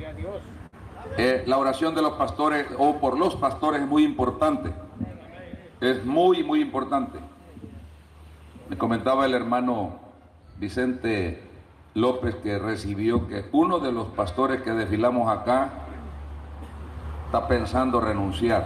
La oración de los pastores o por los pastores es muy importante. Es muy, muy importante. Me comentaba el hermano Vicente López que recibió que uno de los pastores que desfilamos acá está pensando renunciar.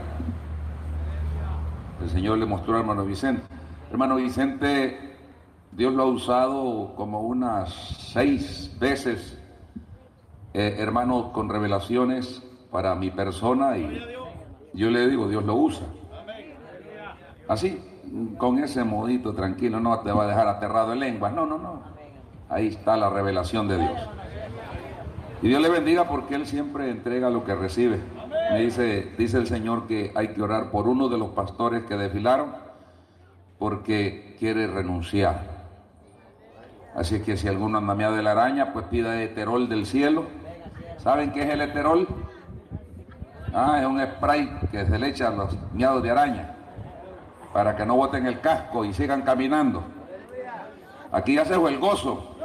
El Señor le mostró al hermano Vicente. Hermano Vicente, Dios lo ha usado como unas 6 veces, hermano, con revelaciones para mi persona, y yo le digo, Dios lo usa. Así, con ese modito tranquilo, no te va a dejar aterrado en lenguas, no. Ahí está la revelación de Dios. Y Dios le bendiga porque Él siempre entrega lo que recibe. Me dice el Señor que hay que orar por uno de los pastores que desfilaron porque quiere renunciar. Así que si alguno anda meado de la araña, pues pida eterol del cielo. ¿Saben qué es el eterol? Es un spray que se le echa a los miados de araña para que no boten el casco y sigan caminando. Aquí ya se fue el gozo.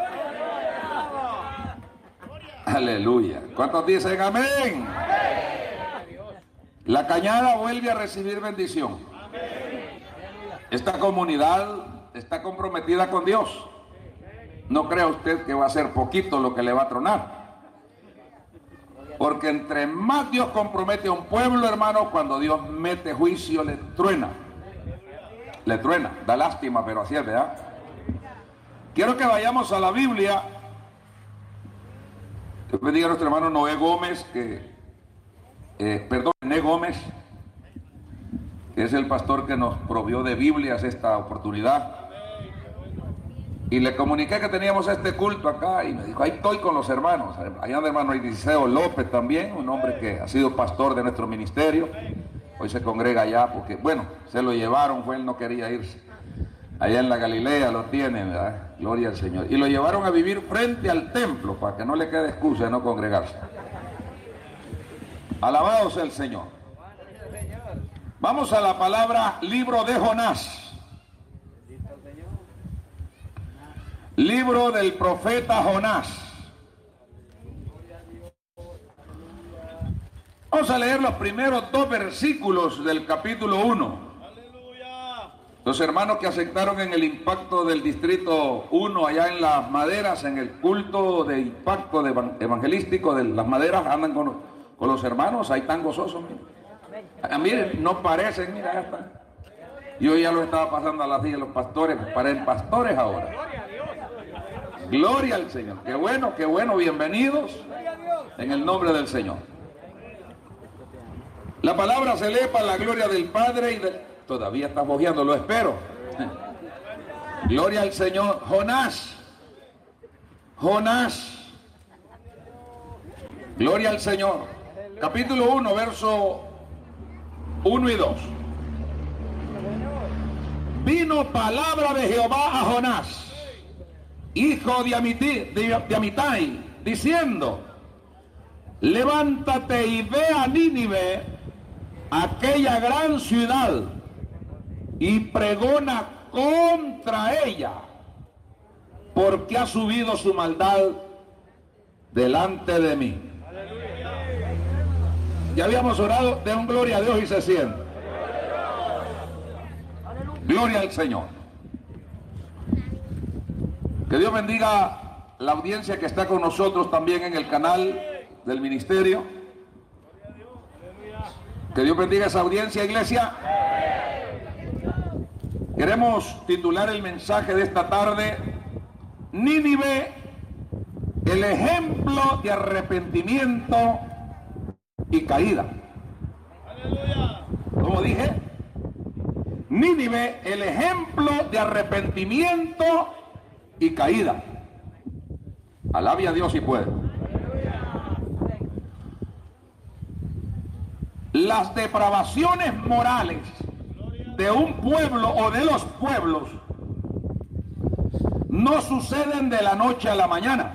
Aleluya. ¿Cuántos dicen amén? La Cañada vuelve a recibir bendición. Esta comunidad está comprometida con Dios. No crea usted que va a ser poquito lo que le va a tronar. Porque entre más Dios compromete a un pueblo, hermano, cuando Dios mete juicio, le truena. Le truena. Da lástima, pero así es, ¿verdad? Quiero que vayamos a la Biblia. Yo bendiga a nuestro hermano Noé Gómez, René Gómez, que es el pastor que nos provió de Biblias esta oportunidad. Y le comuniqué que teníamos este culto acá y me dijo, ahí estoy con los hermanos. Allá anda el hermano Eliseo López también, un hombre que ha sido pastor de nuestro ministerio. Hoy se congrega allá porque, bueno, se lo llevaron, él no quería irse. Allá en la Galilea lo tienen, ¿verdad? Gloria al Señor. Y lo llevaron a vivir frente al templo para que no le quede excusa de no congregarse. Alabado sea el Señor. Vamos a la palabra libro de Jonás. Libro del profeta Jonás. Vamos a leer los primeros 2 versículos del capítulo 1. Los hermanos que aceptaron en el impacto del distrito 1 allá en Las Maderas, en el culto de impacto evangelístico de Las Maderas, andan con los hermanos, ahí están gozosos. Miren, no parecen, mira, ya están. Yo ya lo estaba pasando a la silla de los pastores, parecen pastores ahora. Gloria al Señor. Qué bueno, bienvenidos en el nombre del Señor. La palabra se lee para la gloria del Padre y del... Todavía está bojeando, lo espero. Gloria al Señor. Jonás. Gloria al Señor. Capítulo 1, verso 1 y 2. Vino palabra de Jehová a Jonás, hijo de Amitai, diciendo: levántate y ve a Nínive, aquella gran ciudad, y pregona contra ella, porque ha subido su maldad delante de mí. Ya habíamos orado, de un gloria a Dios y se siente. Gloria al Señor. Que Dios bendiga la audiencia que está con nosotros también en el canal del ministerio. Que Dios bendiga esa audiencia, iglesia. Queremos titular el mensaje de esta tarde: Nínive, el ejemplo de arrepentimiento y caída. ¿Cómo dije? Nínive, el ejemplo de arrepentimiento y caída. Alabe a Dios si puede. Las depravaciones morales de un pueblo o de los pueblos no suceden de la noche a la mañana.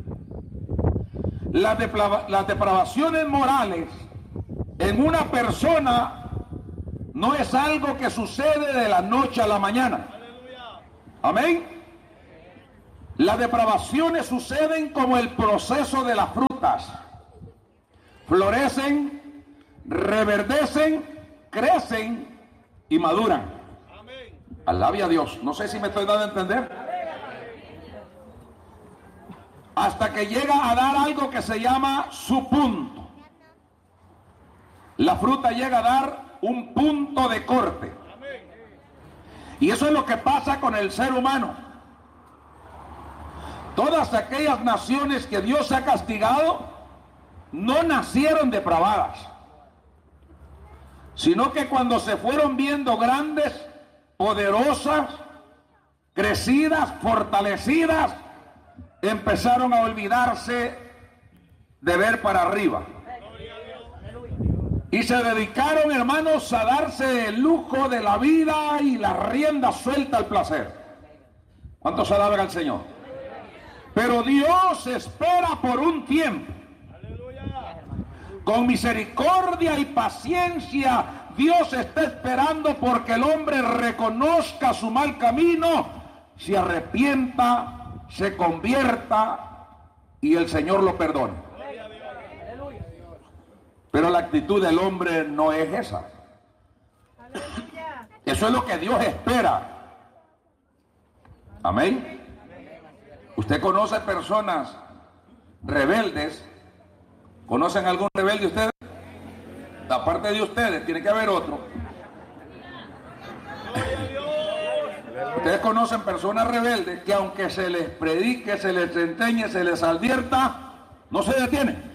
Las depravaciones morales en una persona no es algo que sucede de la noche a la mañana. Amén. Las depravaciones suceden como el proceso de las frutas. florecen, reverdecen, crecen y maduran. Alabe a Dios. No sé si me estoy dando a entender. Hasta que llega a dar algo que se llama su punto. La fruta llega a dar un punto de corte. Y eso es lo que pasa con el ser humano. Todas aquellas naciones que Dios ha castigado no nacieron depravadas, sino que cuando se fueron viendo grandes, poderosas, crecidas, fortalecidas, empezaron a olvidarse de ver para arriba. Y se dedicaron, hermanos, a darse el lujo de la vida y la rienda suelta al placer. ¿Cuántos alaban al Señor? Pero Dios espera por un tiempo. Con misericordia y paciencia, Dios está esperando porque el hombre reconozca su mal camino, se arrepienta, se convierta y el Señor lo perdone. Pero la actitud del hombre no es esa. Eso es lo que Dios espera. Amén. ¿Usted conoce personas rebeldes? ¿Conocen algún rebelde ustedes? Aparte de ustedes, tiene que haber otro. Ustedes conocen personas rebeldes que aunque se les predique, se les enseñe, se les advierta, no se detienen.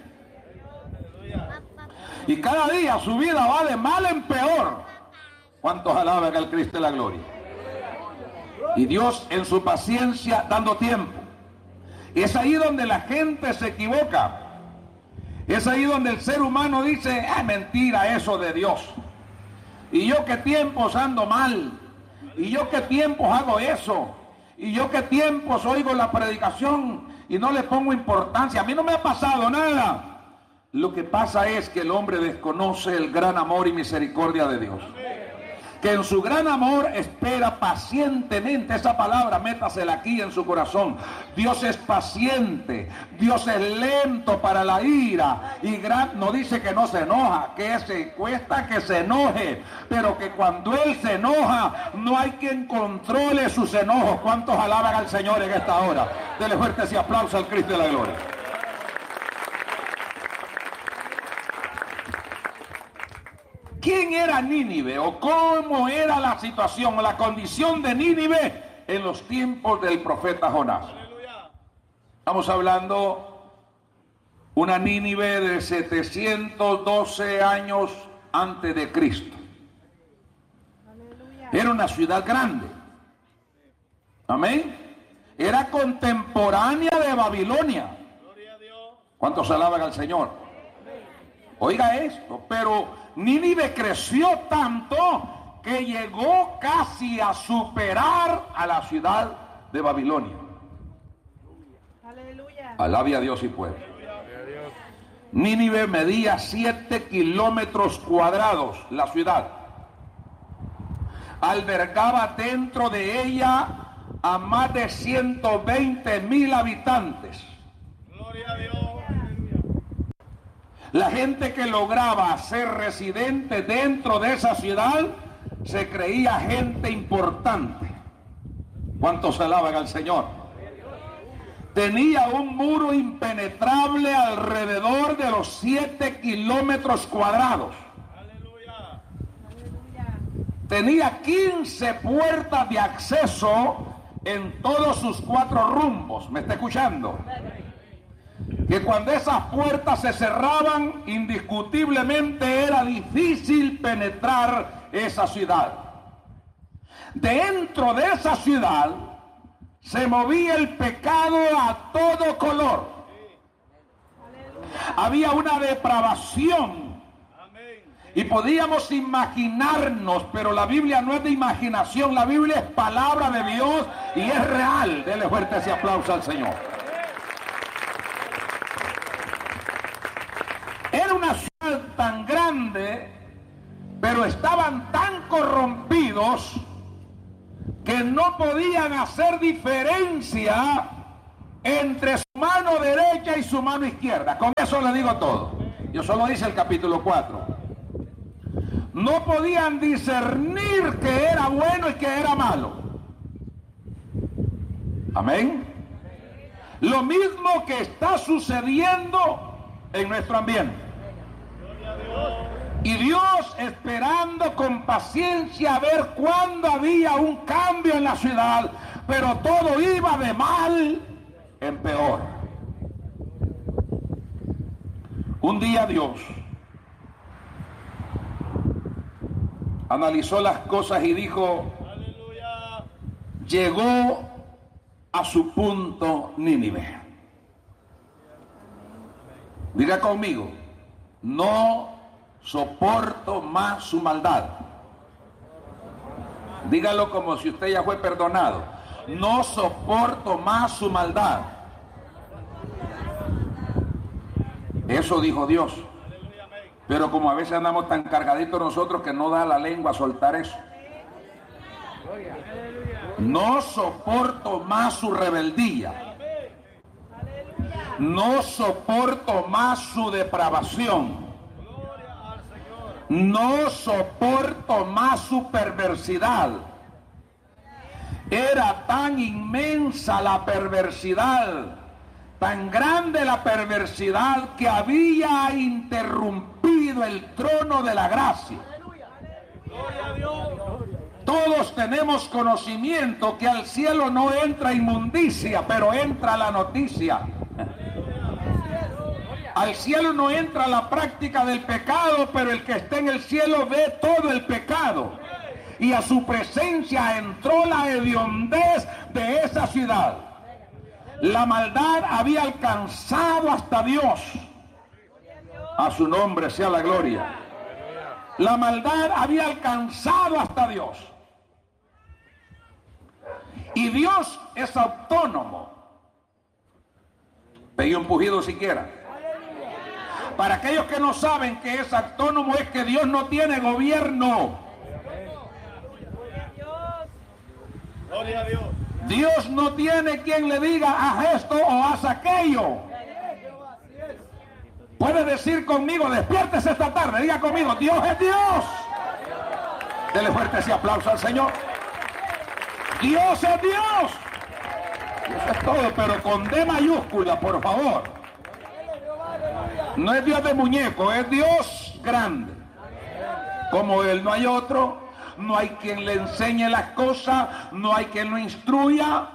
Y cada día su vida va de mal en peor. ¿Cuántos alaban al Cristo de la gloria? Y Dios en su paciencia dando tiempo. Es ahí donde la gente se equivoca. Es ahí donde el ser humano dice, mentira eso de Dios. Y yo qué tiempos ando mal. Y yo qué tiempos hago eso. Y yo qué tiempos oigo la predicación y no le pongo importancia. A mí no me ha pasado nada. Lo que pasa es que el hombre desconoce el gran amor y misericordia de Dios. Que en su gran amor espera pacientemente. Esa palabra, métasela aquí en su corazón. Dios es paciente. Dios es lento para la ira. Y no dice que no se enoja, que se cuesta que se enoje. Pero que cuando Él se enoja, no hay quien controle sus enojos. ¿Cuántos alaban al Señor en esta hora? Dele fuerte ese aplauso al Cristo de la gloria. ¿Quién era Nínive o cómo era la situación o la condición de Nínive en los tiempos del profeta Jonás? Estamos hablando una Nínive de 712 años antes de Cristo. Era una ciudad grande. Amén. Era contemporánea de Babilonia. ¿Cuántos alaban al Señor? Oiga esto, pero Nínive creció tanto que llegó casi a superar a la ciudad de Babilonia. Aleluya. Alabe a Dios y pueblo. Nínive medía 7 kilómetros cuadrados la ciudad. Albergaba dentro de ella a más de 120,000 habitantes. Gloria a Dios. La gente que lograba ser residente dentro de esa ciudad se creía gente importante. ¿Cuántos alaban al Señor? Tenía un muro impenetrable alrededor de los 7 kilómetros cuadrados. Tenía 15 puertas de acceso en todos sus 4 rumbos. ¿Me está escuchando? Que cuando esas puertas se cerraban, indiscutiblemente era difícil penetrar esa ciudad. Dentro de esa ciudad se movía el pecado a todo color. Había una depravación. Y podíamos imaginarnos, pero la Biblia no es de imaginación, la Biblia es palabra de Dios y es real. Dele fuerte ese aplauso al Señor. Era una ciudad tan grande, pero estaban tan corrompidos que no podían hacer diferencia entre su mano derecha y su mano izquierda. Con eso le digo todo. Y eso lo dice el capítulo 4. No podían discernir qué era bueno y qué era malo. Amén. Lo mismo que está sucediendo en nuestro ambiente. Y Dios esperando con paciencia a ver cuándo había un cambio en la ciudad, pero todo iba de mal en peor. Un día Dios analizó las cosas y dijo: llegó a su punto Nínive. Diga conmigo: no soporto más su maldad. Dígalo como si usted ya fue perdonado. No soporto más su maldad. Eso dijo Dios. Pero como a veces andamos tan cargaditos nosotros que no da la lengua a soltar eso. No soporto más su rebeldía. No soporto más su depravación. No soporto más su perversidad. Era tan inmensa la perversidad, tan grande la perversidad, que había interrumpido el trono de la gracia. Todos tenemos conocimiento que al cielo no entra inmundicia, pero entra la noticia. Al cielo no entra la práctica del pecado, pero el que está en el cielo ve todo el pecado. Y a su presencia entró la hediondez de esa ciudad. La maldad había alcanzado hasta Dios. A su nombre sea la gloria. La maldad había alcanzado hasta Dios. Y Dios es autónomo. Pegué un pujido siquiera. Para aquellos que no saben que es autónomo, es que Dios no tiene gobierno. Gloria a Dios. Dios no tiene quien le diga haz esto o haz aquello. Puede decir conmigo, despiértese esta tarde, diga conmigo, Dios es Dios. Dele fuerte ese aplauso al Señor. Dios es Dios. Eso es todo, pero con D mayúscula, por favor. No es Dios de muñeco, es Dios grande. Como Él no hay otro, no hay quien le enseñe las cosas, no hay quien lo instruya.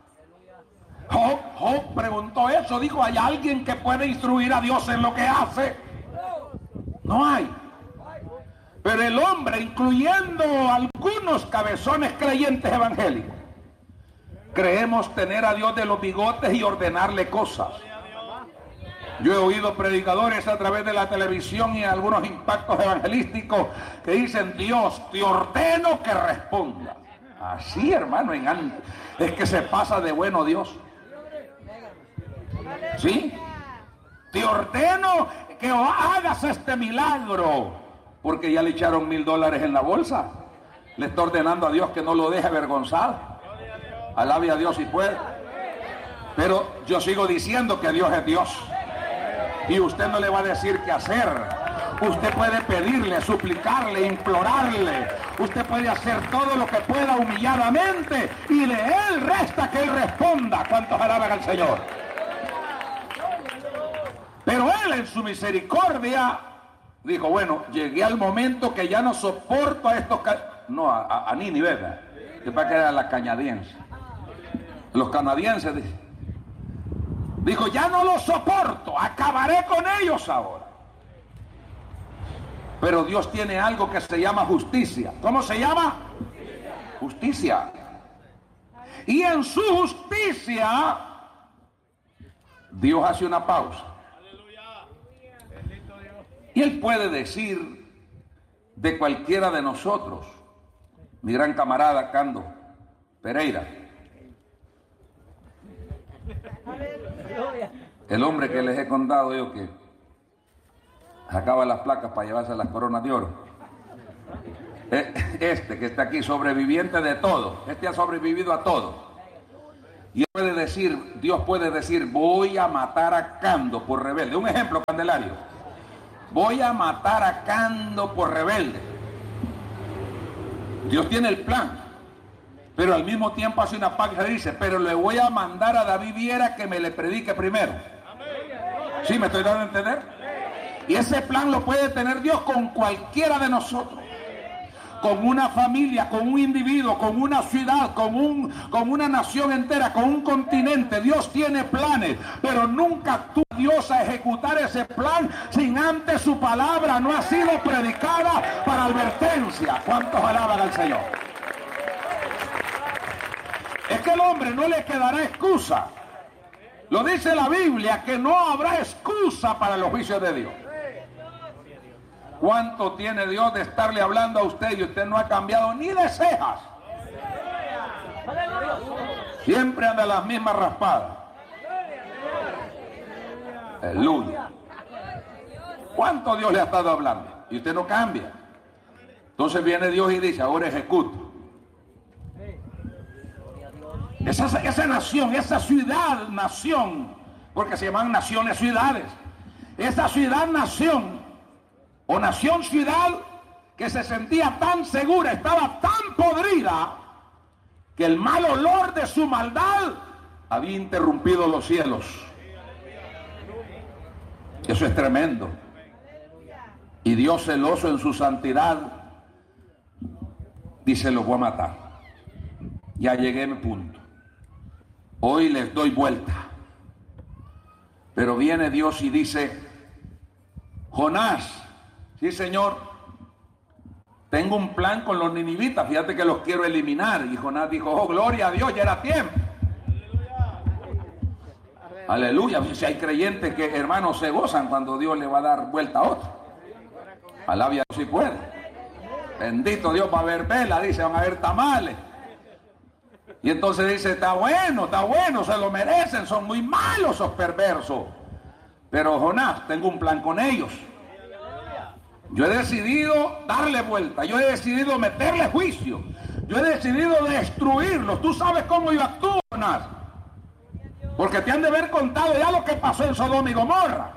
Job preguntó eso, dijo, ¿hay alguien que puede instruir a Dios en lo que hace? No hay. Pero el hombre, incluyendo algunos cabezones creyentes evangélicos, creemos tener a Dios de los bigotes y ordenarle cosas. Yo he oído predicadores a través de la televisión y algunos impactos evangelísticos que dicen, Dios, te ordeno que responda. Así, hermano, es que se pasa de bueno Dios. ¿Sí? Te ordeno que hagas este milagro, porque ya le echaron $1000 en la bolsa. Le está ordenando a Dios que no lo deje avergonzado. Alabe a Dios si puede. Pero yo sigo diciendo que Dios es Dios. Y usted no le va a decir qué hacer. Usted puede pedirle, suplicarle, implorarle. Usted puede hacer todo lo que pueda humilladamente. Y de Él resta que Él responda. ¿Cuántos alaban al Señor? Pero Él en su misericordia dijo, bueno, llegué al momento que ya no soporto a estos... a Nínive, ¿verdad? Que para que era la canadiense. Los canadienses dijo, ya no los soporto, acabaré con ellos ahora. Pero Dios tiene algo que se llama justicia. ¿Cómo se llama? Justicia. Y en su justicia, Dios hace una pausa. Y Él puede decir de cualquiera de nosotros, mi gran camarada Cando Pereira, el hombre que les he contado yo que sacaba las placas para llevarse las coronas de oro, este que está aquí, sobreviviente de todo, este ha sobrevivido a todo. Y Dios puede decir, voy a matar a Cando por rebelde. Un ejemplo, Candelario. voy a matar a Cando por rebelde. Dios tiene el plan, pero al mismo tiempo hace una pausa y dice, pero le voy a mandar a David Viera que me le predique primero. ¿Sí me estoy dando a entender? Y ese plan lo puede tener Dios con cualquiera de nosotros. Con una familia, con un individuo, con una ciudad, con una nación entera, con un continente. Dios tiene planes, pero nunca actúa Dios a ejecutar ese plan sin antes su palabra no ha sido predicada para advertencia. ¿Cuántos alaban al Señor? Es que al hombre no le quedará excusa. Lo dice la Biblia, que no habrá excusa para los juicios de Dios. ¿Cuánto tiene Dios de estarle hablando a usted y usted no ha cambiado ni de cejas? Siempre anda las mismas raspadas. Aleluya. ¿Cuánto Dios le ha estado hablando? Y usted no cambia. Entonces viene Dios y dice, ahora ejecuto. Esa nación, esa ciudad, nación, porque se llaman naciones, ciudades. Esa ciudad, nación, o nación, ciudad, que se sentía tan segura, estaba tan podrida, que el mal olor de su maldad había interrumpido los cielos. Eso es tremendo. Y Dios, celoso en su santidad, dice, los voy a matar. Ya llegué a mi punto. Hoy les doy vuelta. Pero viene Dios y dice, Jonás, sí, Señor, tengo un plan con los ninivitas, fíjate que los quiero eliminar. Y Jonás dijo, oh, gloria a Dios, ya era tiempo. Aleluya. Si hay creyentes que, hermanos, se gozan cuando Dios le va a dar vuelta a otro. Alabia si puede. Bendito Dios, va a haber vela, dice, van a haber tamales. Y entonces dice, está bueno, se lo merecen, son muy malos esos perversos. Pero Jonás, tengo un plan con ellos. Yo he decidido darle vuelta, yo he decidido meterle juicio, yo he decidido destruirlos. Tú sabes cómo yo actúo, Jonás, porque te han de haber contado ya lo que pasó en Sodoma y Gomorra.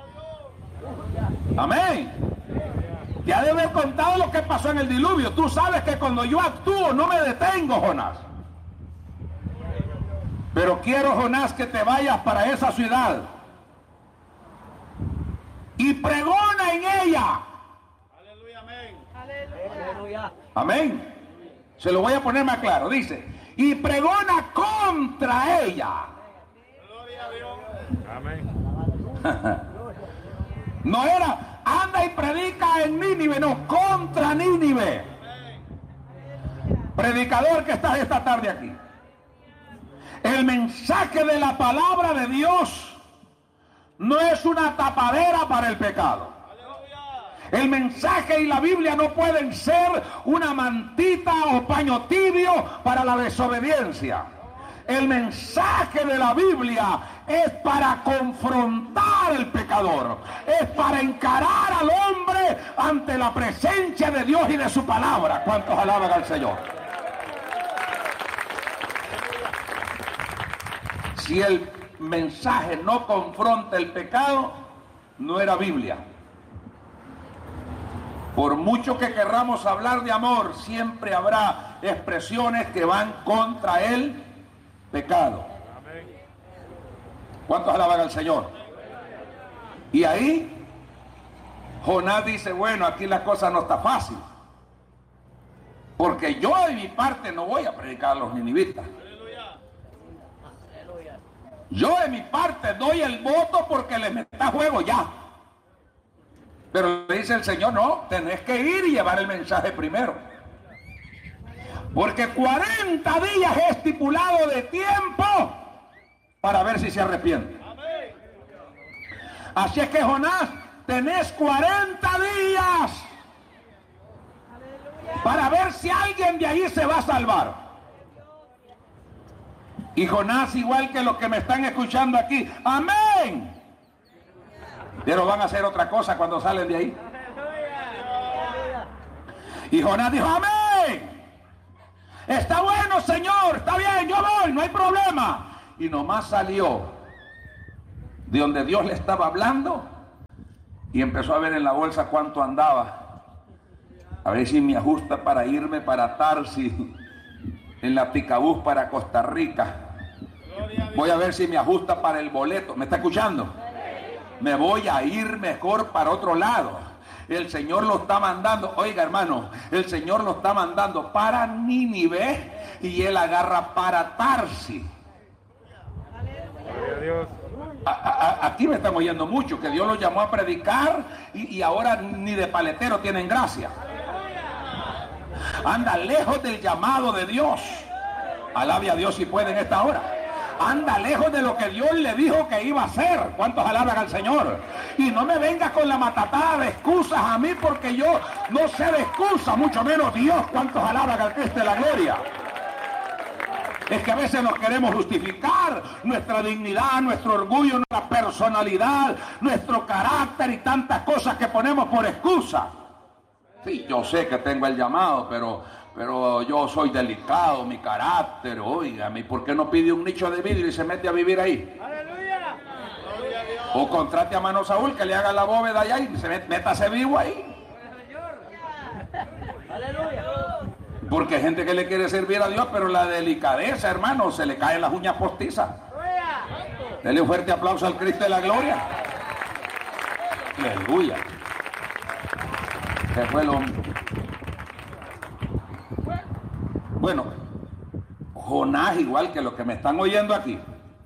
Amén. Te ha de haber contado lo que pasó en el diluvio. Tú sabes que cuando yo actúo no me detengo, Jonás. Pero quiero, Jonás, que te vayas para esa ciudad y pregona en ella. Aleluya, amén. Aleluya. Amén. Se lo voy a poner más claro. Dice, y pregona contra ella. Gloria a Dios. Amén. No era, anda y predica en Nínive, no, contra Nínive. Predicador que estás esta tarde aquí. El mensaje de la palabra de Dios no es una tapadera para el pecado. El mensaje y la Biblia no pueden ser una mantita o paño tibio para la desobediencia. El mensaje de la Biblia es para confrontar al pecador, es para encarar al hombre ante la presencia de Dios y de su palabra. ¿Cuántos alaban al Señor? Si el mensaje no confronta el pecado, no era Biblia. Por mucho que querramos hablar de amor, siempre habrá expresiones que van contra el pecado. ¿Cuántos alaban al Señor? Y ahí Jonás dice, bueno, aquí la cosa no está fácil, porque yo de mi parte no voy a predicar a los ninivitas. Yo de mi parte doy el voto porque les meta juego ya. Pero le dice el Señor, no, tenés que ir y llevar el mensaje primero. Porque 40 días es estipulado de tiempo para ver si se arrepiente. Así es que, Jonás, tenés 40 días para ver si alguien de ahí se va a salvar. Y Jonás, igual que los que me están escuchando aquí, amén. Pero van a hacer otra cosa cuando salen de ahí. Y Jonás dijo, amén. Está bueno, Señor, está bien, yo voy, no hay problema. Y nomás salió de donde Dios le estaba hablando y empezó a ver en la bolsa cuánto andaba, a ver si me ajusta para irme para Tarsis, en la Picabús para Costa Rica. Voy a ver si me ajusta para el boleto. ¿Me está escuchando? Me voy a ir mejor para otro lado. El Señor lo está mandando, oiga hermano, el Señor lo está mandando para Nínive y él agarra para Tarsis. Aquí me están oyendo mucho, que Dios los llamó a predicar y ahora ni de paletero tienen gracia. Anda lejos del llamado de Dios. Alabe a Dios si puede en esta hora. Anda lejos de lo que Dios le dijo que iba a hacer. ¿Cuántos alaban al Señor? Y no me vengas con la matatada de excusas a mí, porque yo no sé de excusas, mucho menos Dios. ¿Cuántos alaban al Cristo de la gloria? Es que a veces nos queremos justificar nuestra dignidad, nuestro orgullo, nuestra personalidad, nuestro carácter y tantas cosas que ponemos por excusa. Sí, yo sé que tengo el llamado, pero yo soy delicado, mi carácter, oígame, ¿por qué no pide un nicho de vidrio y se mete a vivir ahí? ¡Aleluya! O contrate a Mano Saúl que le haga la bóveda allá y métase vivo ahí. ¡Aleluya! Porque hay gente que le quiere servir a Dios, pero la delicadeza, hermano, se le caen las uñas postizas. Dele un fuerte aplauso al Cristo de la gloria. Aleluya. Se fue el hombre. Bueno, Jonás, igual que los que me están oyendo aquí,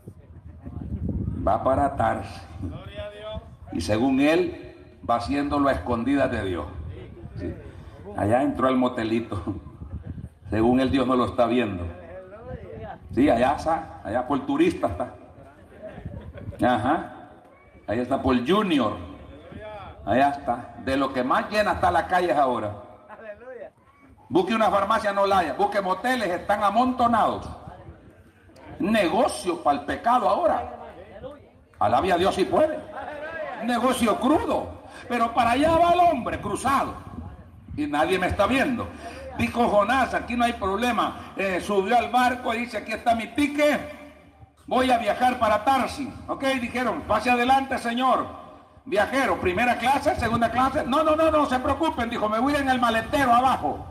va para Tarsis. Y según él, va haciéndolo a escondidas de Dios. Sí. Allá entró al motelito. Según él, Dios no lo está viendo. Sí, allá está, allá por el turista está. Ajá. Ahí está por el Junior. Allá está. De lo que más llena está la calle ahora. Busque una farmacia, no la haya. Busque moteles, están amontonados. Negocio para el pecado ahora. Alabe a Dios si puede. Negocio crudo. Pero para allá va el hombre cruzado. Y nadie me está viendo. Dijo Jonás, aquí no hay problema. Subió al barco y dice, aquí está mi ticket. Voy a viajar para Tarsis. Ok, dijeron, pase adelante, señor. Viajero, primera clase, segunda clase. No se preocupen, dijo, me voy en el maletero abajo.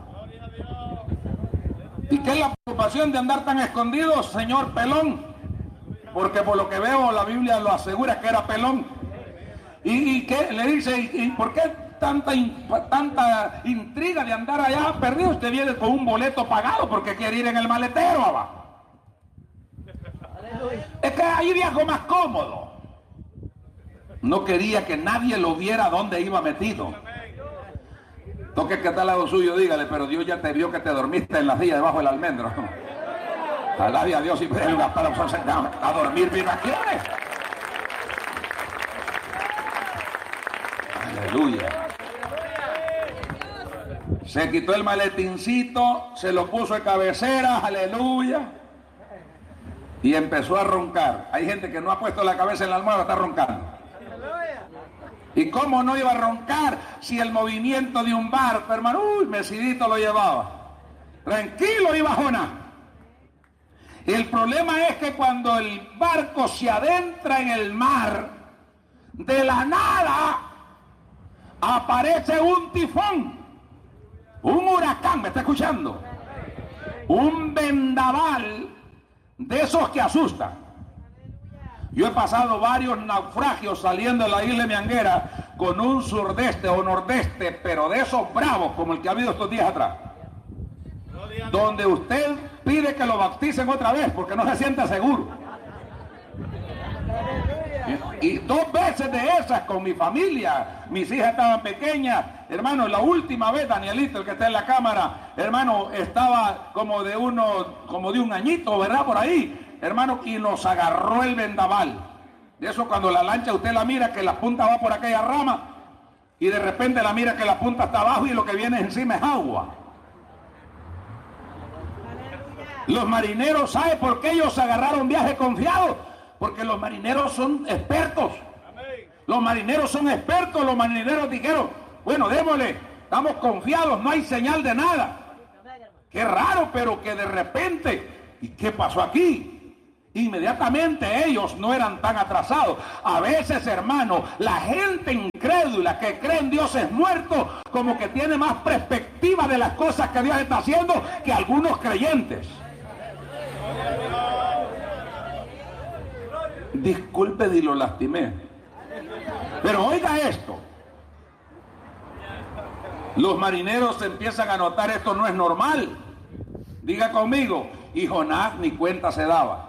¿Y qué es la preocupación de andar tan escondidos, señor pelón? Porque por lo que veo la Biblia lo asegura que era pelón. ¿Y qué? Le dice, ¿y por qué tanta intriga de andar allá perdido? Usted viene con un boleto pagado porque quiere ir en el maletero abajo. Es que ahí viajo más cómodo. No quería que nadie lo viera dónde iba metido. Toque que está al lado suyo, dígale, pero Dios ya te vio que te dormiste en la silla debajo del almendro. Alabe a Dios y pide un aplauso a dormir vacaciones. Aleluya. Se quitó el maletincito, se lo puso de cabecera, aleluya. Y empezó a roncar. Hay gente que no ha puesto la cabeza en la almohada, está roncando. ¿Y cómo no iba a roncar si el movimiento de un barco, hermano? Mesidito lo llevaba. Tranquilo iba Jonás. El problema es que cuando el barco se adentra en el mar, de la nada aparece un tifón, un huracán, ¿me está escuchando? Un vendaval de esos que asustan. Yo he pasado varios naufragios saliendo de la isla de Mianguera con un surdeste o nordeste, pero de esos bravos como el que ha habido estos días atrás, donde usted pide que lo bauticen otra vez porque no se siente seguro. Y 2 veces de esas con mi familia, mis hijas estaban pequeñas, hermano. La última vez Danielito, el que está en la cámara, hermano, estaba como de un añito, ¿verdad? Por ahí, hermano, y nos agarró el vendaval. De eso cuando la lancha usted la mira que la punta va por aquella rama y de repente la mira que la punta está abajo y lo que viene encima es agua. Los marineros, ¿sabe por qué ellos agarraron viaje confiado? Porque los marineros son expertos. Los marineros son expertos. Los marineros dijeron, bueno, démosle, estamos confiados, no hay señal de nada. Qué raro, pero que de repente, ¿y qué pasó aquí? Inmediatamente ellos no eran tan atrasados. A veces, hermano, la gente incrédula que cree en Dios es muerto, como que tiene más perspectiva de las cosas que Dios está haciendo que algunos creyentes. Disculpe si lo lastimé, pero oiga esto. Los marineros empiezan a notar esto no es normal. Diga conmigo, y Jonás ni cuenta se daba.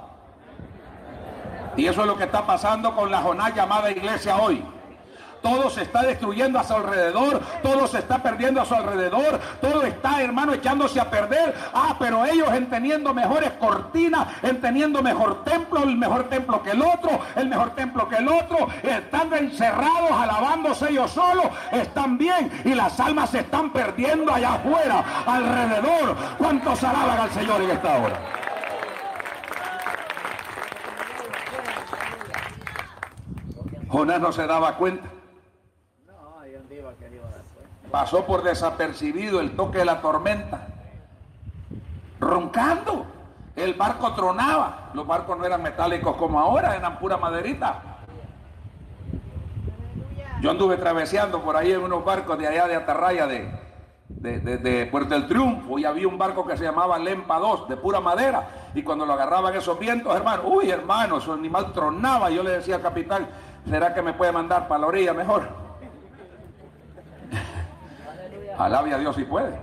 Y eso es lo que está pasando con la Jonás llamada iglesia hoy. Todo se está destruyendo a su alrededor, todo se está perdiendo a su alrededor, todo está, hermano, echándose a perder. Pero ellos teniendo mejores cortinas, teniendo mejor templo, el mejor templo que el otro, el mejor templo que el otro, están encerrados, alabándose ellos solos, están bien, y las almas se están perdiendo allá afuera, alrededor. ¿Cuántos alaban al Señor en esta hora? Jonás no se daba cuenta. Pasó por desapercibido el toque de la tormenta. Roncando. El barco tronaba. Los barcos no eran metálicos como ahora, eran pura maderita. Yo anduve traveseando por ahí en unos barcos de allá de Atarraya, de Puerto del Triunfo, y había un barco que se llamaba Lempa 2, de pura madera, y cuando lo agarraban esos vientos, hermano, hermano, ese animal tronaba. Yo le decía al capitán, ¿será que me puede mandar para la orilla mejor? Alabe a Dios si puede.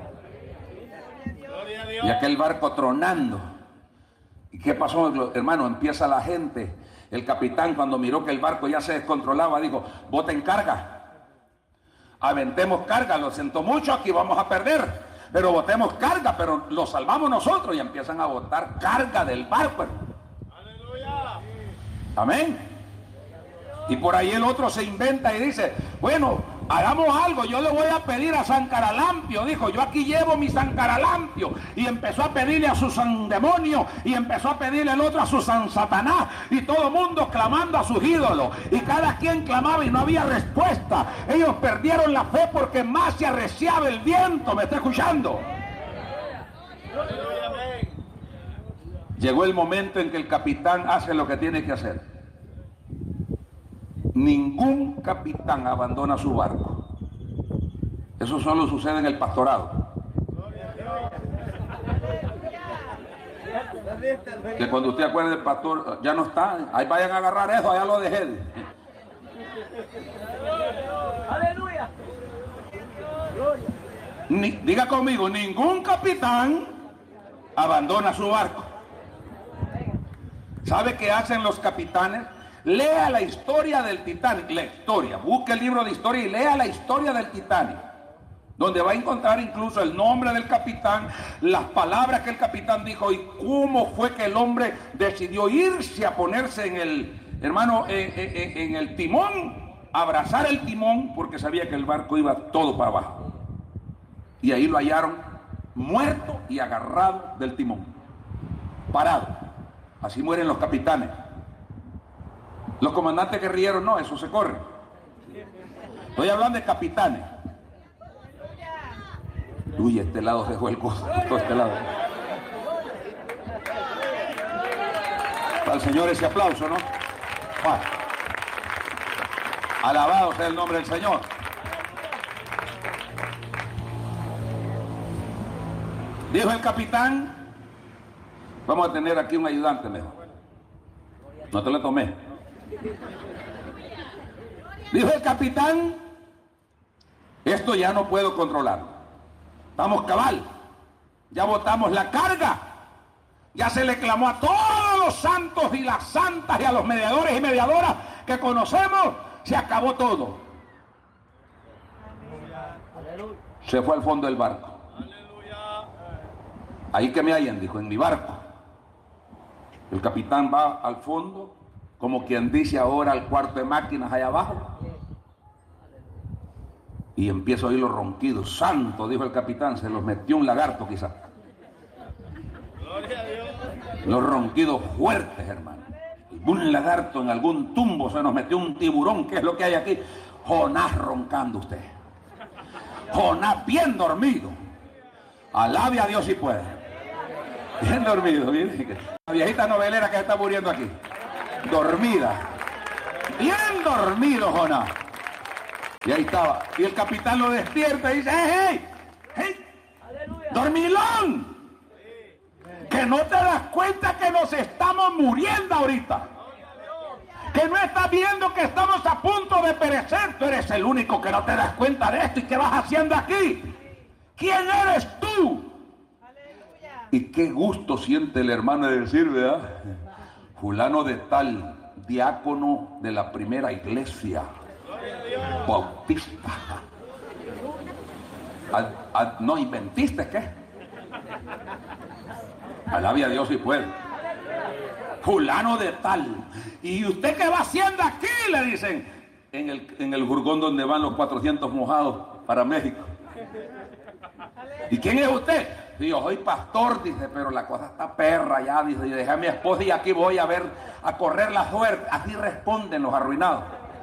Y aquel barco tronando. ¿Y qué pasó, hermano? Empieza la gente. El capitán, cuando miró que el barco ya se descontrolaba, dijo, boten carga, aventemos carga, lo siento mucho, aquí vamos a perder, pero botemos carga, pero lo salvamos nosotros. Y empiezan a botar carga del barco. ¡Aleluya! Amén. Y por ahí el otro se inventa y dice, bueno, hagamos algo, yo le voy a pedir a San Caralampio. Dijo, yo aquí llevo mi San Caralampio. Y empezó a pedirle a su San Demonio, y empezó a pedirle el otro a su San Satanás, y todo el mundo clamando a sus ídolos, y cada quien clamaba y no había respuesta. Ellos perdieron la fe porque más se arreciaba el viento. ¿Me está escuchando? Llegó el momento en que el capitán hace lo que tiene que hacer. Ningún capitán abandona su barco. Eso solo sucede en el pastorado. Que cuando usted acuerde del pastor, ya no está. Ahí vayan a agarrar eso, allá lo dejé. Aleluya. Diga conmigo, ningún capitán abandona su barco. ¿Sabe qué hacen los capitanes? Lea la historia del Titanic, la historia, busque el libro de historia y lea la historia del Titanic, donde va a encontrar incluso el nombre del capitán, las palabras que el capitán dijo y cómo fue que el hombre decidió irse a ponerse en el, hermano, en el timón, abrazar el timón, porque sabía que el barco iba todo para abajo. Y ahí lo hallaron muerto y agarrado del timón, parado. Así mueren los capitanes. Los comandantes guerrilleros no, eso se corre. Estoy hablando de capitanes. Uy, este lado se fue el costo, este lado. Para el Señor ese aplauso, ¿no? Bueno. Alabado sea el nombre del Señor. Dijo el capitán, vamos a tener aquí un ayudante mejor. No te lo tomé. Dijo el capitán, esto ya no puedo controlar. Estamos cabal, ya botamos la carga, ya se le clamó a todos los santos y las santas y a los mediadores y mediadoras que conocemos, se acabó todo. Se fue al fondo del barco. Ahí que me hallan, dijo, en mi barco. El capitán va al fondo, como quien dice ahora al cuarto de máquinas allá abajo, y empiezo a oír los ronquidos. Santo, dijo el capitán, se los metió un lagarto quizás. Los ronquidos fuertes, hermano. Un lagarto en algún tumbo, se nos metió un tiburón. ¿Qué es lo que hay aquí? Jonás roncando usted. Jonás bien dormido. Alabe a Dios si puede. Bien dormido, bien. La viejita novelera que se está muriendo aquí. Dormida. Bien dormido, Jonás. Y ahí estaba. Y el capitán lo despierta y dice, ¡hey, hey! ¡Dormilón! Que no te das cuenta que nos estamos muriendo ahorita. Que no estás viendo que estamos a punto de perecer. Tú eres el único que no te das cuenta de esto. ¿Y qué vas haciendo aquí? ¿Quién eres tú? Y qué gusto siente el hermano de decir, ¿verdad? Fulano de tal, diácono de la primera iglesia bautista. No, ¿inventiste qué? Alabe a Dios si puede. Fulano de tal. ¿Y usted qué va haciendo aquí? Le dicen. En el furgón donde van los 400 mojados para México. ¿Y quién es usted? Y yo soy pastor, dice, pero la cosa está perra ya, dice, y dejé a mi esposa y aquí voy a ver, a correr la suerte. Así responden los arruinados.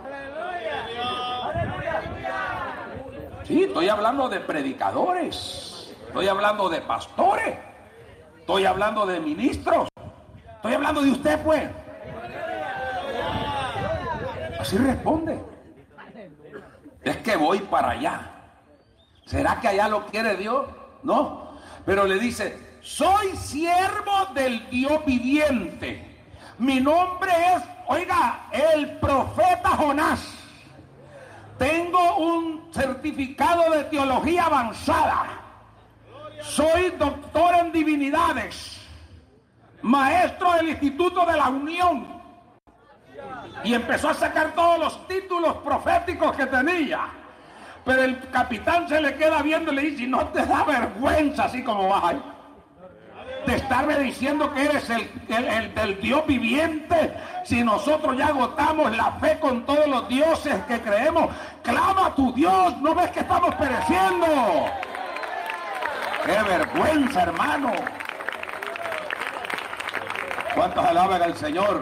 Sí, estoy hablando de predicadores, estoy hablando de pastores, estoy hablando de ministros, estoy hablando de usted, pues. Así responde. Es que voy para allá. ¿Será que allá lo quiere Dios? No. Pero le dice, soy siervo del Dios viviente. Mi nombre es, oiga, el profeta Jonás. Tengo un certificado de teología avanzada. Soy doctor en divinidades. Maestro del Instituto de la Unión. Y empezó a sacar todos los títulos proféticos que tenía. Pero el capitán se le queda viendo y le dice, ¿no te da vergüenza así como vas ahí? De estarme diciendo que eres el del Dios viviente, si nosotros ya agotamos la fe con todos los dioses que creemos. Clama a tu Dios, ¿no ves que estamos pereciendo? ¡Qué vergüenza, hermano! ¿Cuántos alaban al Señor?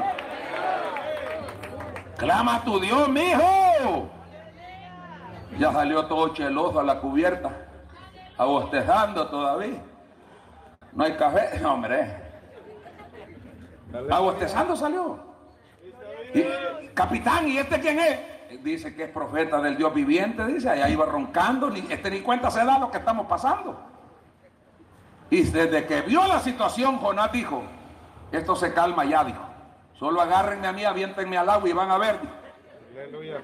Clama a tu Dios, mijo. Ya salió todo cheloso a la cubierta, abostezando todavía. No hay café, no, hombre. Abostezando salió. Y, capitán, ¿y este quién es? Dice que es profeta del Dios viviente, dice, allá iba roncando, ni cuenta se da lo que estamos pasando. Y desde que vio la situación, Jonás dijo, esto se calma ya, dijo. Solo agárrenme a mí, aviéntenme al agua y van a ver. Aleluya.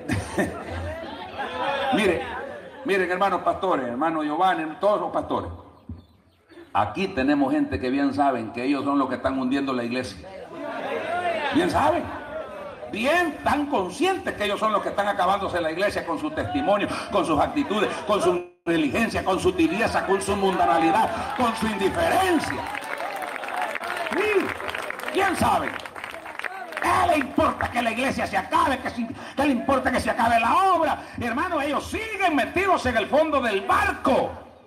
Miren, hermanos pastores, hermano Giovanni, todos los pastores. Aquí tenemos gente que bien saben que ellos son los que están hundiendo la iglesia. Bien saben. Bien tan conscientes que ellos son los que están acabándose la iglesia con su testimonio, con sus actitudes, con su negligencia, con su tibieza, con su mundanalidad, con su indiferencia. Sí, bien saben. ¿Qué le importa que la iglesia se acabe? ¿Qué le importa que se acabe la obra? Hermano, ellos siguen metidos en el fondo del barco.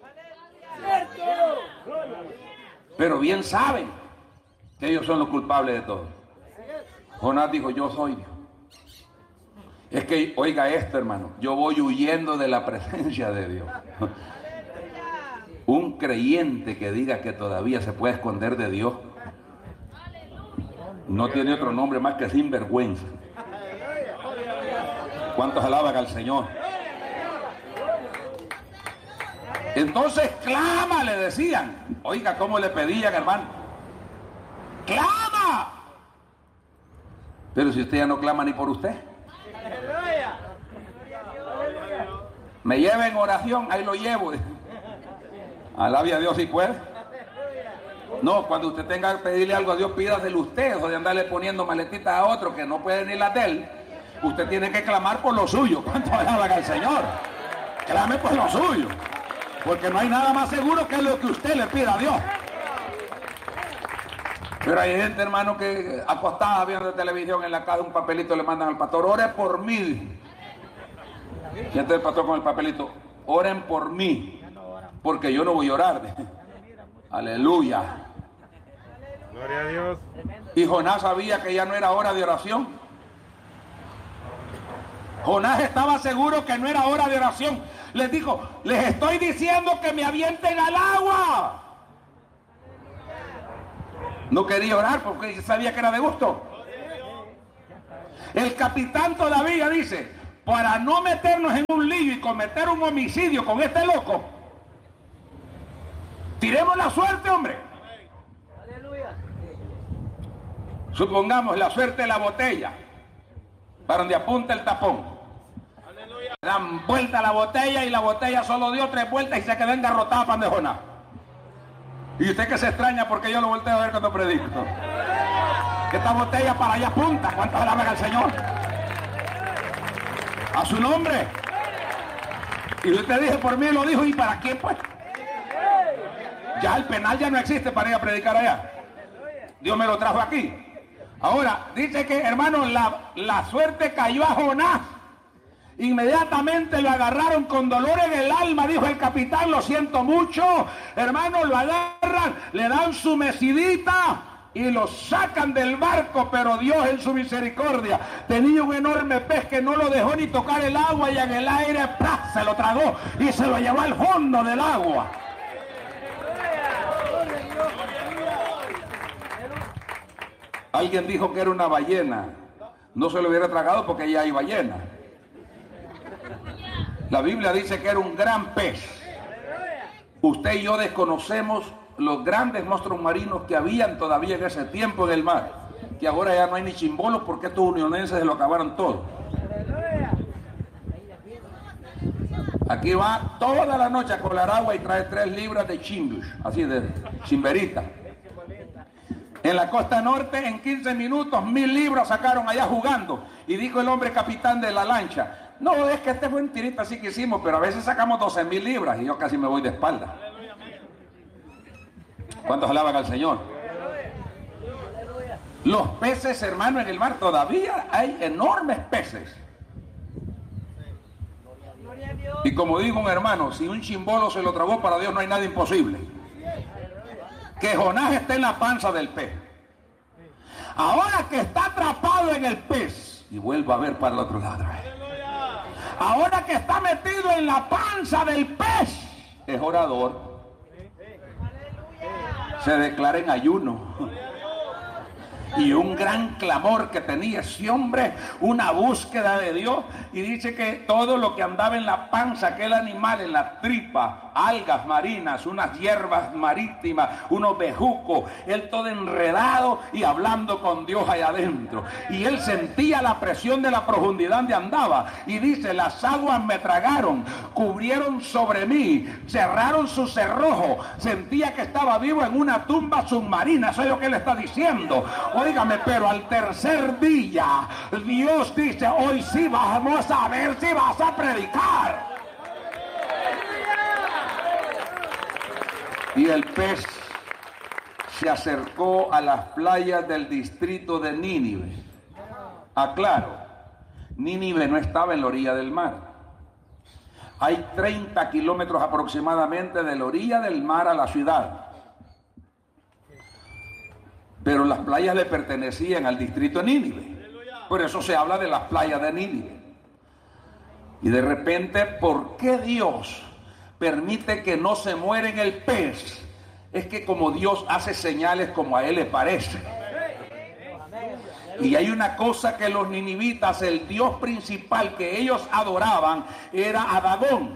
Pero bien saben que ellos son los culpables de todo. Jonás dijo, yo soy Dios. Es que, oiga esto, hermano, yo voy huyendo de la presencia de Dios. Un creyente que diga que todavía se puede esconder de Dios no tiene otro nombre más que sinvergüenza. ¿Cuántos alaban al Señor? Entonces clama, le decían. Oiga, ¿cómo le pedían, hermano? ¡Clama! Pero si usted ya no clama ni por usted. Me lleva en oración, ahí lo llevo. Alabe a Dios si puede. No, cuando usted tenga que pedirle algo a Dios, pídaselo usted, o de andarle poniendo maletitas a otro que no puede ni las de él. Usted tiene que clamar por lo suyo. ¿Cuánto alaban al Señor? Clame por lo suyo. Porque no hay nada más seguro que lo que usted le pida a Dios. Pero hay gente, hermano, que acostada viendo televisión en la casa, un papelito le mandan al pastor, ore por mí. Siente el pastor con el papelito, oren por mí, porque yo no voy a orar. Aleluya. Gloria a Dios. Y Jonás sabía que ya no era hora de oración. Jonás estaba seguro que no era hora de oración. Les dijo, les estoy diciendo que me avienten al agua. No quería orar porque sabía que era de gusto. El capitán todavía dice, para no meternos en un lío y cometer un homicidio con este loco, tiremos la suerte, hombre. Supongamos la suerte de la botella, para donde apunta el tapón. Dan vuelta a la botella y la botella solo dio 3 vueltas y se quedó engarrotada pandejona. Y usted que se extraña porque yo lo volteo a ver cuando predico. Que esta botella para allá apunta. ¿Cuántos alaban al Señor? A su nombre. Y usted dice, por mí lo dijo, ¿y para qué pues? Ya el penal ya no existe para ir a predicar allá. Dios me lo trajo aquí. Ahora, dice que, hermano, la suerte cayó a Jonás. Inmediatamente lo agarraron con dolor en el alma, dijo el capitán, lo siento mucho. Hermano, lo agarran, le dan su mesidita y lo sacan del barco, pero Dios en su misericordia tenía un enorme pez que no lo dejó ni tocar el agua y en el aire ¡plá!, se lo tragó y se lo llevó al fondo del agua. Alguien dijo que era una ballena. No se lo hubiera tragado porque ya hay ballena. La Biblia dice que era un gran pez. Usted y yo desconocemos los grandes monstruos marinos que habían todavía en ese tiempo en el mar, que ahora ya no hay ni chimbolos porque estos unionenses se lo acabaron todo. Aquí va toda la noche a colar agua y trae 3 libras de chimbush, así de chimberita. En la costa norte, en 15 minutos, 1000 libras sacaron allá jugando. Y dijo el hombre capitán de la lancha, no, es que este fue un tirito así que hicimos, pero a veces sacamos 12.000 libras y yo casi me voy de espalda. ¿Cuántos alaban al Señor? Los peces, hermano, en el mar todavía hay enormes peces. Y como dijo un hermano, si un chimbolo se lo tragó, para Dios no hay nada imposible. Que Jonás esté en la panza del pez. Ahora que está atrapado en el pez, y vuelvo a ver para el otro lado. Ahora que está metido en la panza del pez, es orador. Se declara en ayuno. Y un gran clamor que tenía ese hombre, una búsqueda de Dios, y dice que todo lo que andaba en la panza, aquel animal, en la tripa, algas marinas, unas hierbas marítimas, unos bejucos, él todo enredado y hablando con Dios allá adentro. Y él sentía la presión de la profundidad donde andaba, y dice, las aguas me tragaron, cubrieron sobre mí, cerraron su cerrojo, sentía que estaba vivo en una tumba submarina. Eso es lo que él está diciendo. Óigame, pero al tercer día, Dios dice, hoy sí vamos a ver si vas a predicar. Y el pez se acercó a las playas del distrito de Nínive. Aclaro, Nínive no estaba en la orilla del mar. Hay 30 kilómetros aproximadamente de la orilla del mar a la ciudad. Pero las playas le pertenecían al distrito de Nínive. Por eso se habla de las playas de Nínive. Y de repente, ¿por qué Dios permite que no se muera en el pez? Es que como Dios hace señales como a Él le parece. Y hay una cosa que los ninivitas, el Dios principal que ellos adoraban era a Dagón.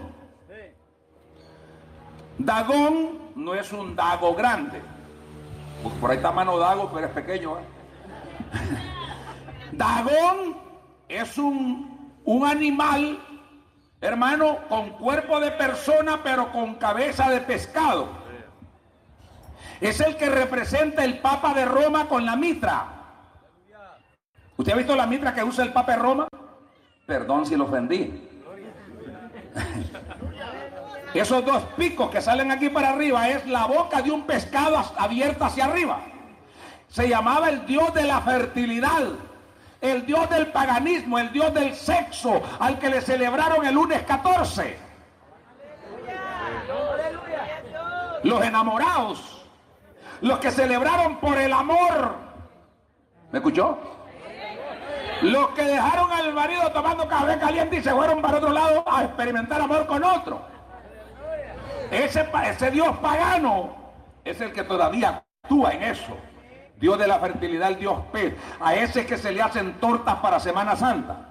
Dagón no es un dago grande. Por ahí está Mano Dago, pero es pequeño. Dagón es un animal, hermano, con cuerpo de persona, pero con cabeza de pescado. Es el que representa el Papa de Roma con la mitra. ¿Usted ha visto la mitra que usa el Papa de Roma? Perdón si lo ofendí. Esos 2 picos que salen aquí para arriba es la boca de un pescado abierta hacia arriba. Se llamaba el dios de la fertilidad, el dios del paganismo, el dios del sexo, al que le celebraron el lunes 14. Los enamorados, los que celebraron por el amor. ¿Me escuchó? Los que dejaron al marido tomando café caliente y se fueron para otro lado a experimentar amor con otro. Ese Dios pagano es el que todavía actúa en eso. Dios de la fertilidad, el Dios pez. A ese es que se le hacen tortas para Semana Santa.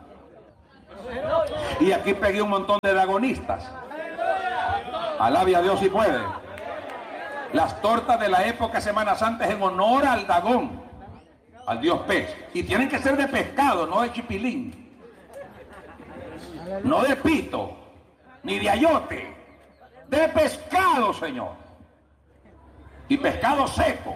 Y aquí pegué un montón de dragonistas. Alabe a Dios si puede. Las tortas de la época de Semana Santa es en honor al Dagón, al Dios pez. Y tienen que ser de pescado, no de chipilín, no de pito, ni de ayote, de pescado, Señor. Y pescado seco.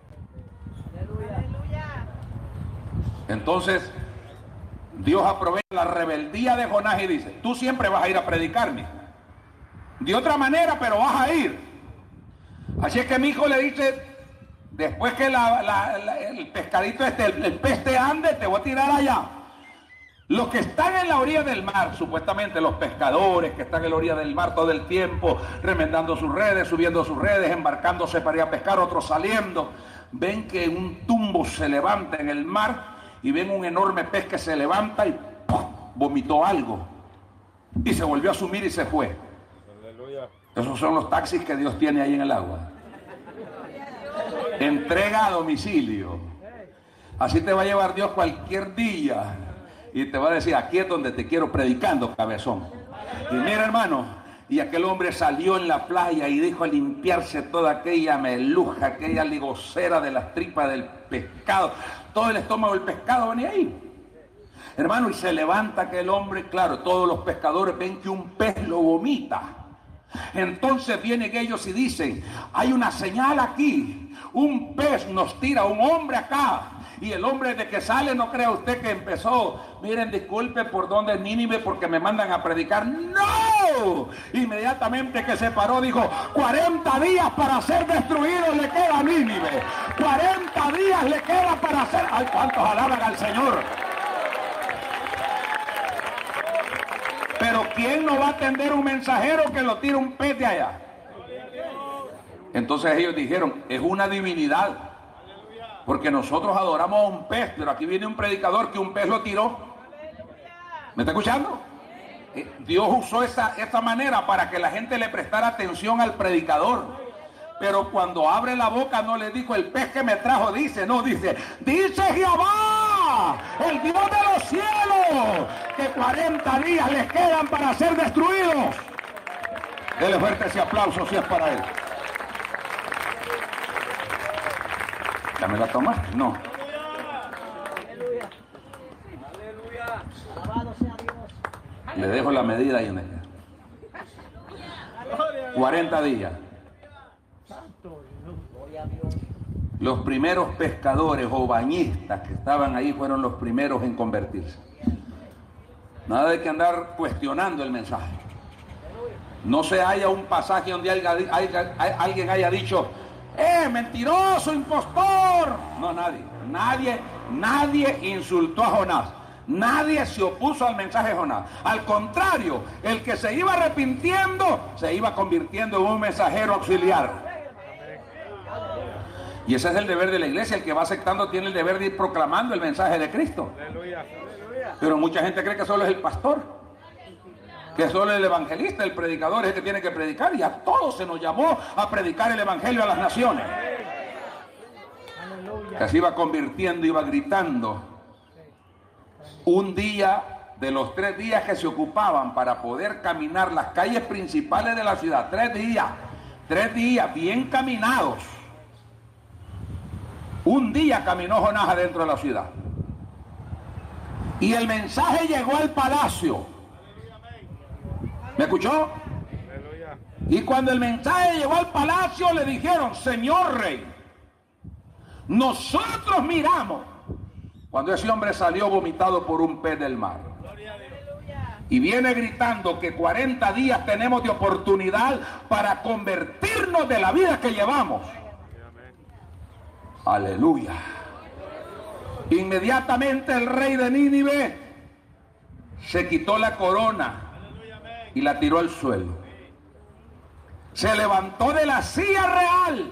Entonces, Dios aprovecha la rebeldía de Jonás y dice, tú siempre vas a ir a predicarme. De otra manera, pero vas a ir. Así es que mi hijo le dice, después que el pescadito el pez te ande, te voy a tirar allá. Los que están en la orilla del mar, supuestamente los pescadores que están en la orilla del mar todo el tiempo, remendando sus redes, subiendo sus redes, embarcándose para ir a pescar, otros saliendo, ven que un tumbo se levanta en el mar y ven un enorme pez que se levanta y ¡pum!, vomitó algo y se volvió a sumir y se fue. Aleluya. Esos son los taxis que Dios tiene ahí en el agua. Entrega a domicilio. Así te va a llevar Dios cualquier día y te va a decir, aquí es donde te quiero predicando, cabezón. Y mira, hermano, y aquel hombre salió en la playa y dijo a limpiarse toda aquella meluja, aquella ligocera de las tripas del pescado, todo el estómago del pescado venía ahí. Hermano, y se levanta aquel hombre, claro, todos los pescadores ven que un pez lo vomita. Entonces vienen ellos y dicen, hay una señal aquí, un pez nos tira, un hombre acá. Y el hombre de que sale, no crea usted que empezó, miren, disculpe, ¿por dónde es Nínive? Porque me mandan a predicar. ¡No! Inmediatamente que se paró dijo, 40 días para ser destruido le queda a Nínive. 40 días le queda para ser... ¡Ay, cuántos alaban al Señor! Pero ¿quién no va a atender un mensajero que lo tira un pez de allá? Entonces ellos dijeron, es una divinidad. Porque nosotros adoramos a un pez, pero aquí viene un predicador que un pez lo tiró. ¿Me está escuchando? Dios usó esta manera para que la gente le prestara atención al predicador. Pero cuando abre la boca no le dijo, el pez que me trajo, dice, no, dice Jehová, el Dios de los cielos, que 40 días les quedan para ser destruidos. Dele fuerte ese aplauso si es para él. ¿Ya me la tomaste? No. Aleluya. Alabado sea Dios. Le dejo la medida ahí en ella. 40 días. Los primeros pescadores o bañistas que estaban ahí fueron los primeros en convertirse. Nada de que andar cuestionando el mensaje. No se haya un pasaje donde alguien haya dicho, mentiroso, impostor. No, nadie insultó a Jonás. Nadie se opuso al mensaje de Jonás. Al contrario, el que se iba arrepintiendo se iba convirtiendo en un mensajero auxiliar. Y ese es el deber de la iglesia. El que va aceptando tiene el deber de ir proclamando el mensaje de Cristo. Pero mucha gente cree que solo es el pastor, que solo el evangelista, el predicador es el que tiene que predicar. Y a todos se nos llamó a predicar el evangelio a las naciones. Que se iba convirtiendo, iba gritando. Un día de los 3 días que se ocupaban para poder caminar las calles principales de la ciudad, 3 días bien caminados. Un día caminó Jonás adentro de la ciudad. Y el mensaje llegó al palacio. ¿Me escuchó? Y cuando el mensaje llegó al palacio le dijeron, señor rey, nosotros miramos cuando ese hombre salió vomitado por un pez del mar. Y viene gritando que 40 días tenemos de oportunidad para convertirnos de la vida que llevamos. Aleluya. Inmediatamente el rey de Nínive se quitó la corona y la tiró al suelo. Se levantó de la silla real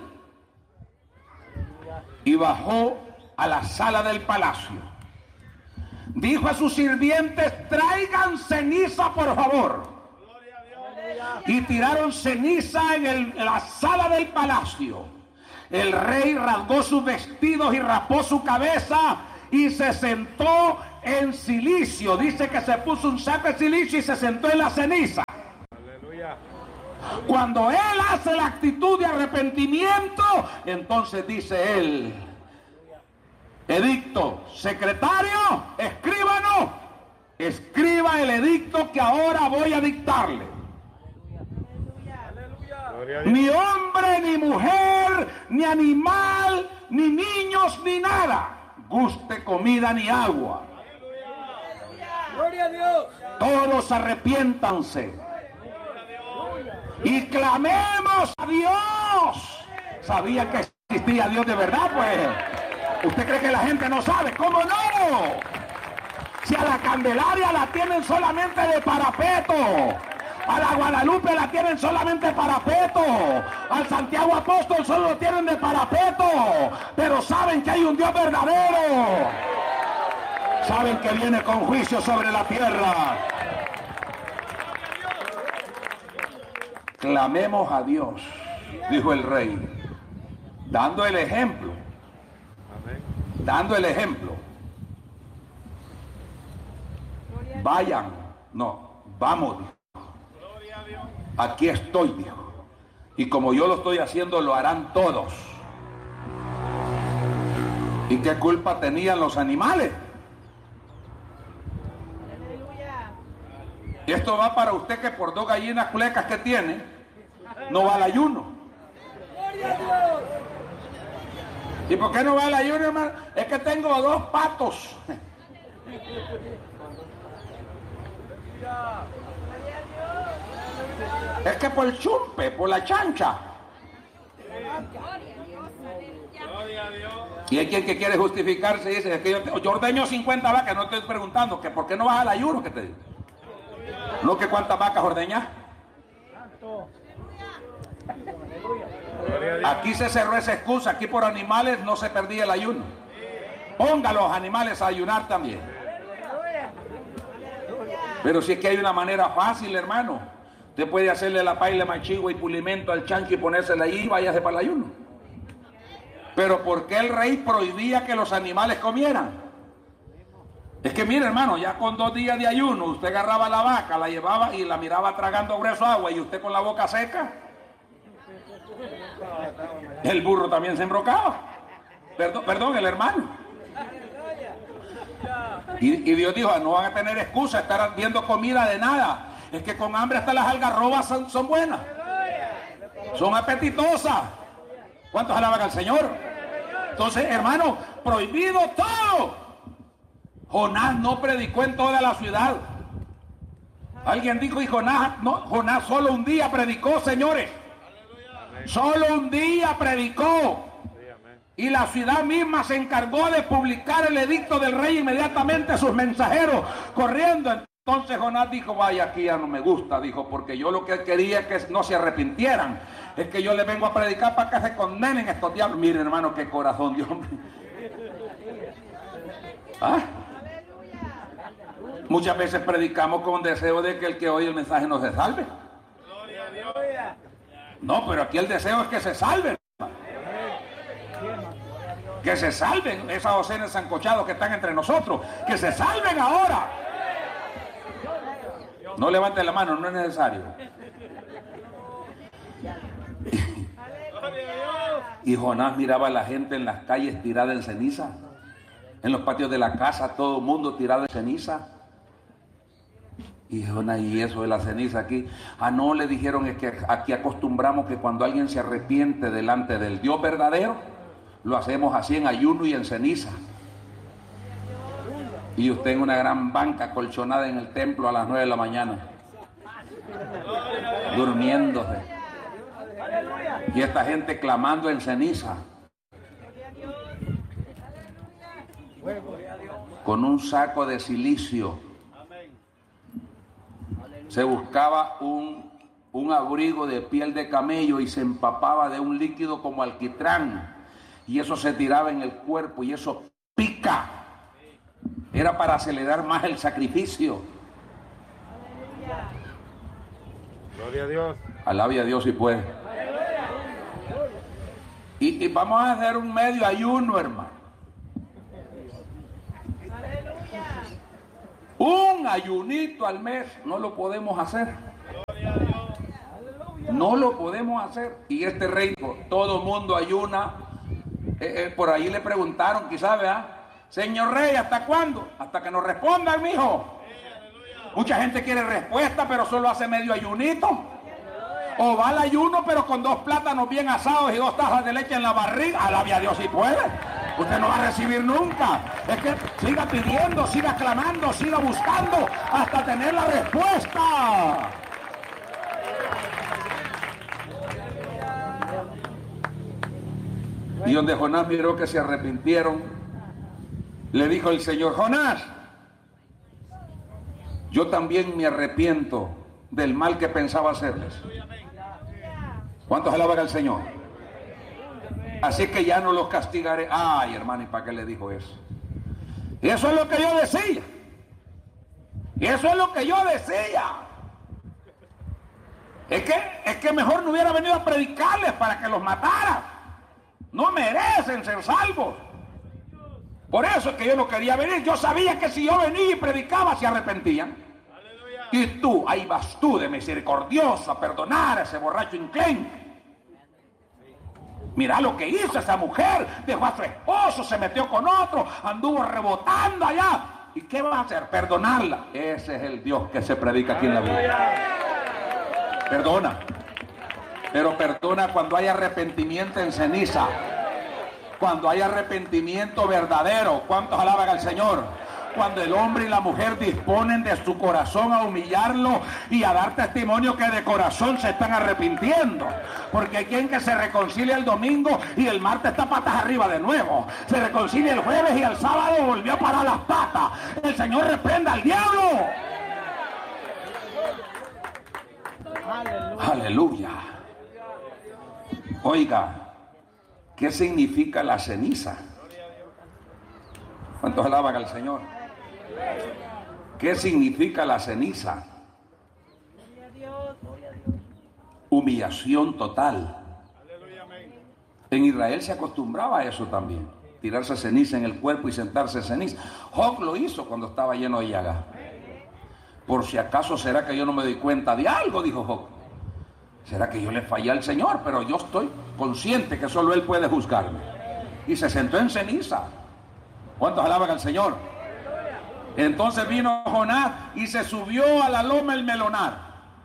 y bajó a la sala del palacio. Dijo a sus sirvientes, traigan ceniza por favor. Y tiraron ceniza en la sala del palacio. El rey rasgó sus vestidos y raspó su cabeza y se sentó en cilicio. Dice que se puso un saco de cilicio y se sentó en la ceniza. Aleluya. Cuando él hace la actitud de arrepentimiento, entonces dice él: edicto, secretario, escríbano, escriba el edicto que ahora voy a dictarle. Ni hombre, ni mujer, ni animal, ni niños, ni nada guste comida ni agua. Gloria a Dios. Todos arrepiéntanse y clamemos a Dios. ¿Sabía que existía Dios de verdad? Pues, ¿usted cree que la gente no sabe? ¿Cómo no? Si a la Candelaria la tienen solamente de parapeto, a la Guadalupe la tienen solamente de parapeto, al Santiago Apóstol solo lo tienen de parapeto, pero saben que hay un Dios verdadero, saben que viene con juicio sobre la tierra. Clamemos a Dios, dijo el rey, dando el ejemplo, dando el ejemplo. Vayan, no, vamos, dijo. Aquí estoy, dijo. Y como yo lo estoy haciendo, lo harán todos. ¿Y qué culpa tenían los animales? Y esto va para usted que por 2 gallinas culecas que tiene, no va al ayuno. ¿Y por qué no va al ayuno, hermano? Es que tengo 2 patos. Es que por el chumpe, por la chancha. Y hay quien que quiere justificarse y dice: es que yo ordeño 50 vacas. No estoy preguntando que por qué no vas al ayuno, que te digo. No, que cuántas vacas ordeñas. Aquí se cerró esa excusa. Aquí por animales no se perdía el ayuno. Ponga a los animales a ayunar también. Pero si es que hay una manera fácil, hermano. Usted puede hacerle la paila, machigua y pulimento al chancho y ponérsela ahí y váyase para el ayuno. Pero ¿por qué el rey prohibía que los animales comieran? Es que mire, hermano, ya con 2 días de ayuno, usted agarraba la vaca, la llevaba y la miraba tragando grueso agua, y usted con la boca seca. El burro también se embrocaba. Perdón, el hermano. Y Dios dijo: no van a tener excusa, estar viendo comida de nada. Es que con hambre hasta las algarrobas son buenas, son apetitosas. ¿Cuántos alaban al Señor? Entonces, hermano, prohibido todo. Jonás no predicó en toda la ciudad. Alguien dijo: y Jonás solo un día predicó, señores. Solo un día predicó. Y la ciudad misma se encargó de publicar el edicto del rey. Inmediatamente sus mensajeros corriendo. Entonces Jonás dijo: vaya, aquí ya no me gusta, dijo, porque yo lo que quería es que no se arrepintieran. Es que yo les vengo a predicar para que se condenen estos diablos. Miren, hermano, qué corazón, Dios mío. ¿Ah? Muchas veces predicamos con deseo de que el que oye el mensaje no se salve. No, pero aquí el deseo es que se salven. Que se salven esas docenas sancochados que están entre nosotros. Que se salven ahora. No levante la mano, no es necesario. Y Jonás miraba a la gente en las calles tirada en ceniza. En los patios de la casa, todo el mundo tirado en ceniza. Y Jonás: ¿y eso de la ceniza aquí? Ah, no, le dijeron: es que aquí acostumbramos que cuando alguien se arrepiente delante del Dios verdadero, lo hacemos así en ayuno y en ceniza. Y usted en una gran banca colchonada en el templo a las 9 de la mañana, durmiéndose. Y esta gente clamando en ceniza, con un saco de silicio. Se buscaba un abrigo de piel de camello y se empapaba de un líquido como alquitrán. Y eso se tiraba en el cuerpo y eso pica. Era para acelerar más el sacrificio. Gloria a Dios. Alabe a Dios si puede. Y vamos a hacer un medio ayuno, hermano. Un ayunito al mes no lo podemos hacer. No lo podemos hacer. Y este rey, todo mundo ayuna. Por ahí le preguntaron, quizás, ¿verdad? Señor rey, ¿hasta cuándo? Hasta que nos respondan, mijo. Mucha gente quiere respuesta, pero solo hace medio ayunito. O va al ayuno, pero con 2 plátanos bien asados y 2 tazas de leche en la barriga. Alabia a Dios si puede. Usted no va a recibir nunca. Es que siga pidiendo, siga clamando, siga buscando hasta tener la respuesta. Y donde Jonás miró que se arrepintieron, le dijo el Señor: Jonás, yo también me arrepiento del mal que pensaba hacerles. ¿Cuántos alaban al Señor? Así que ya no los castigaré. Ay, hermano, ¿y para qué le dijo eso? Y eso es lo que yo decía. Y eso es lo que yo decía. Es que mejor no hubiera venido a predicarles para que los matara. No merecen ser salvos. Por eso es que yo no quería venir. Yo sabía que si yo venía y predicaba se arrepentían. Y tú, ahí vas tú de misericordioso a perdonar a ese borracho inclén. Mira lo que hizo esa mujer. Dejó a su esposo, se metió con otro, anduvo rebotando allá. ¿Y qué va a hacer? Perdonarla. Ese es el Dios que se predica aquí en la Biblia. Perdona. Pero perdona cuando hay arrepentimiento en ceniza. Cuando hay arrepentimiento verdadero. ¿Cuántos alaban al Señor? Cuando el hombre y la mujer disponen de su corazón a humillarlo y a dar testimonio que de corazón se están arrepintiendo. Porque hay quien que se reconcilia el domingo y el martes está patas arriba de nuevo. Se reconcilia el jueves y el sábado volvió a parar las patas. El Señor reprenda al diablo. Aleluya. Oiga, ¿qué significa la ceniza? ¿Cuántos alaban al Señor? ¿Qué significa la ceniza? Humillación total. En Israel se acostumbraba a eso también, tirarse ceniza en el cuerpo y sentarse ceniza. Job lo hizo cuando estaba lleno de llagas. Por si acaso será que yo no me doy cuenta de algo, dijo Job. Será que yo le fallé al Señor, pero yo estoy consciente que solo Él puede juzgarme. Y se sentó en ceniza. ¿Cuántos alaban al Señor? Entonces vino Jonás y se subió a la loma el melonar.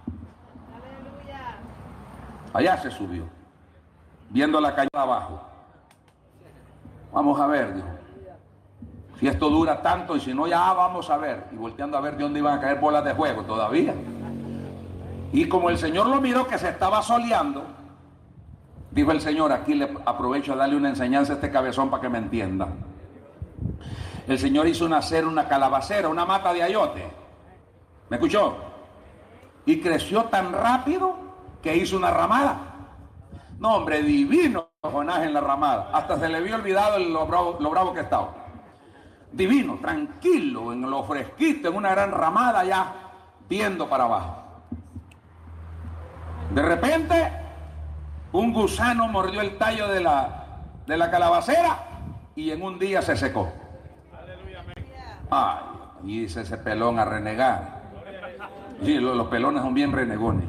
Allá se subió, viendo la calle abajo. Vamos a ver, dijo. Si esto dura tanto y si no ya vamos a ver. Y volteando a ver de dónde iban a caer bolas de fuego todavía. Y como el Señor lo miró que se estaba soleando, dijo el Señor: aquí le aprovecho a darle una enseñanza a este cabezón para que me entienda. El Señor hizo nacer una calabacera, una mata de ayote. ¿Me escuchó? Y creció tan rápido que hizo una ramada. No, hombre, divino Jonás en la ramada. Hasta se le vio olvidado lo bravo que estaba. Divino, tranquilo, en lo fresquito, en una gran ramada ya, viendo para abajo. De repente, un gusano mordió el tallo de la calabacera y en un día se secó. Ay, y dice ese pelón a renegar. Sí, los pelones son bien renegones.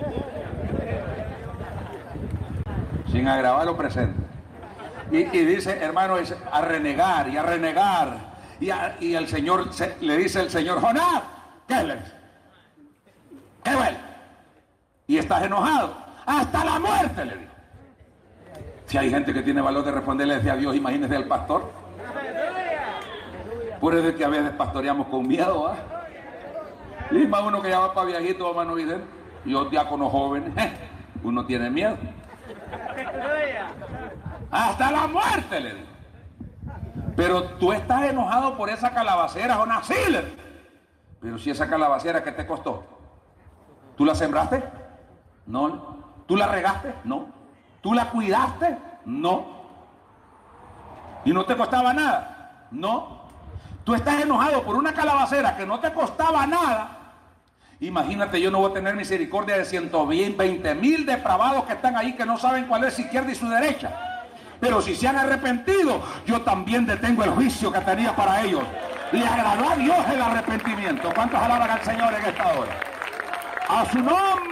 Sin agravar lo presente. Y dice, hermano, a renegar y a renegar. Y el Señor, le dice el Señor: Jonás, ¿qué le dice? ¿Qué huele? Y estás enojado. Hasta la muerte, le dijo. Si hay gente que tiene valor de responderle a Dios, imagínese al pastor. Por eso es que a veces pastoreamos con miedo, ¿ah? Y más uno que ya va para viejito, hermano Vicente. Yo diácono joven, uno tiene miedo. Hasta la muerte, le digo. Pero tú estás enojado por esa calabacera, Jonás. Sí, le digo. Pero si esa calabacera, ¿qué te costó? ¿Tú la sembraste? No. ¿Tú la regaste? No. ¿Tú la cuidaste? No. ¿Y no te costaba nada? No. Tú estás enojado por una calabacera que no te costaba nada. Imagínate, yo no voy a tener misericordia de 120,000 depravados que están ahí, que no saben cuál es su izquierda y su derecha. Pero si se han arrepentido, yo también detengo el juicio que tenía para ellos. Le agradó a Dios el arrepentimiento. ¿Cuántos alaban al Señor en esta hora? A su nombre.